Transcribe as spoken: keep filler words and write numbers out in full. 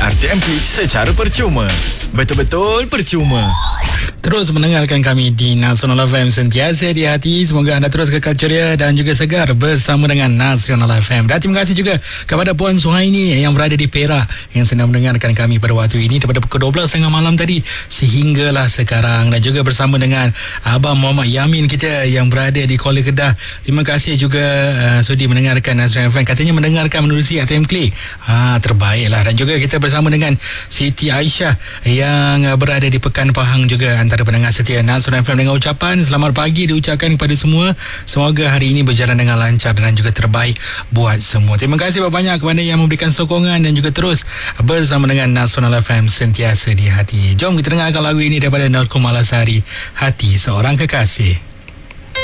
R T M K secara percuma. Betul-betul percuma. Terus mendengarkan kami di Nasional F M, sentiasa di hati. Semoga anda terus kekal ceria dan juga segar bersama dengan Nasional F M. Dan terima kasih juga kepada Puan Suhaini yang berada di Perak, yang sedang mendengarkan kami pada waktu ini daripada pukul dua belas tiga puluh malam tadi sehinggalah sekarang. Dan juga bersama dengan Abang Muhammad Yamin kita yang berada di Kuala Kedah. Terima kasih juga uh, sudi mendengarkan Nasional F M. Katanya mendengarkan menerusi R T M Klik. Ha, terbaiklah. Dan juga kita bersama dengan Siti Aisyah yang uh, berada di Pekan Pahang juga, antara pendengar setia Nasional F M, dengan ucapan selamat pagi diucapkan kepada semua. Semoga hari ini berjalan dengan lancar dan juga terbaik buat semua. Terima kasih banyak kepada yang memberikan sokongan dan juga terus bersama dengan Nasional F M, sentiasa di hati. Jom kita dengarkan lagu ini daripada Nalko Malasari, Hati Seorang Kekasih.